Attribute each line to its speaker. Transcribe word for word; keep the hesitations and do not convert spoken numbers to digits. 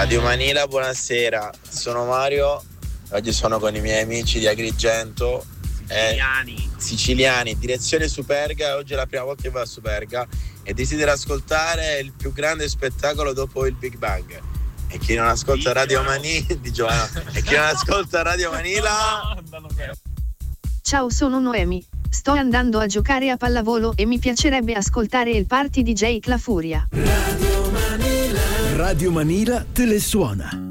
Speaker 1: Radio Manila, buonasera, sono Mario, oggi sono con i miei amici di Agrigento,
Speaker 2: siciliani,
Speaker 1: eh, siciliani, direzione Superga, oggi è la prima volta che vado a Superga e desidero ascoltare il più grande spettacolo dopo il Big Bang. E chi non ascolta Radio Manila, di Giovanna, e chi non ascolta Radio Manila...
Speaker 3: Ciao, sono Noemi, sto andando a giocare a pallavolo e mi piacerebbe ascoltare il party di Jake La Furia.
Speaker 4: Radio Manila, Radio Manila te le suona.